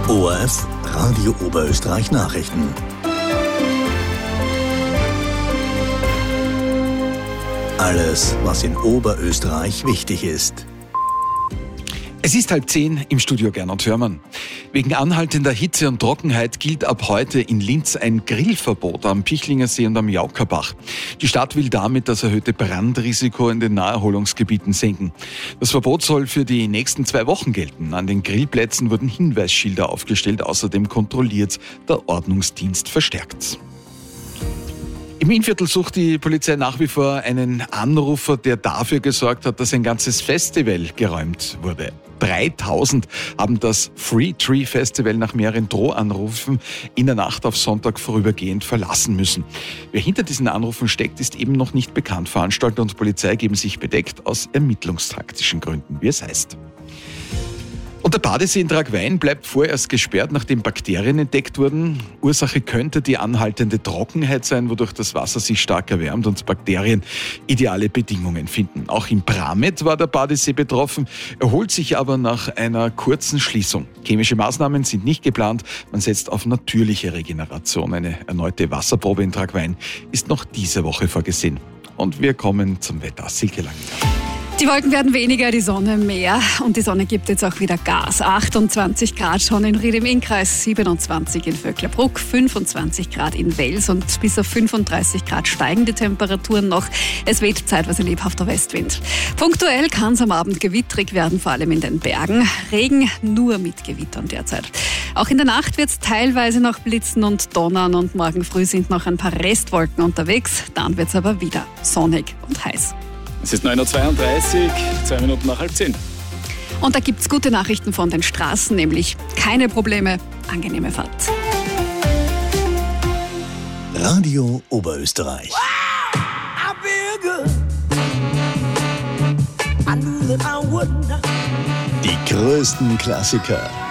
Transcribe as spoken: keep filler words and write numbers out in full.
O R F Radio Oberösterreich Nachrichten. Alles, was in Oberösterreich wichtig ist. Es ist halb zehn, im Studio Gernot Hörmann. Wegen anhaltender Hitze und Trockenheit gilt ab heute in Linz ein Grillverbot am Pichlinger See und am Jaukerbach. Die Stadt will damit das erhöhte Brandrisiko in den Naherholungsgebieten senken. Das Verbot soll für die nächsten zwei Wochen gelten. An den Grillplätzen wurden Hinweisschilder aufgestellt, außerdem kontrolliert der Ordnungsdienst verstärkt. Im Innviertel sucht die Polizei nach wie vor einen Anrufer, der dafür gesorgt hat, dass ein ganzes Festival geräumt wurde. dreitausend haben das Free Tree Festival nach mehreren Drohanrufen in der Nacht auf Sonntag vorübergehend verlassen müssen. Wer hinter diesen Anrufen steckt, ist eben noch nicht bekannt. Veranstalter und Polizei geben sich bedeckt aus ermittlungstaktischen Gründen, wie es heißt. Und der Badesee in Tragwein bleibt vorerst gesperrt, nachdem Bakterien entdeckt wurden. Ursache könnte die anhaltende Trockenheit sein, wodurch das Wasser sich stark erwärmt und Bakterien ideale Bedingungen finden. Auch in Bramet war der Badesee betroffen, erholt sich aber nach einer kurzen Schließung. Chemische Maßnahmen sind nicht geplant, man setzt auf natürliche Regeneration. Eine erneute Wasserprobe in Tragwein ist noch diese Woche vorgesehen. Und wir kommen zum Wetter. Silke Langenthal. Die Wolken werden weniger, die Sonne mehr und die Sonne gibt jetzt auch wieder Gas. achtundzwanzig Grad schon in Ried im Innkreis, siebenundzwanzig in Vöcklerbruck, fünfundzwanzig Grad in Wels und bis auf fünfunddreißig Grad steigen die Temperaturen noch. Es weht zeitweise lebhafter Westwind. Punktuell kann es am Abend gewittrig werden, vor allem in den Bergen. Regen nur mit Gewittern derzeit. Auch in der Nacht wird es teilweise noch blitzen und donnern und morgen früh sind noch ein paar Restwolken unterwegs. Dann wird es aber wieder sonnig und heiß. Es ist neun Uhr zweiunddreißig, zwei Minuten nach halb zehn. Und da gibt's gute Nachrichten von den Straßen, nämlich keine Probleme, angenehme Fahrt. Radio Oberösterreich. Wow, I feel good. I knew that I would not. Die größten Klassiker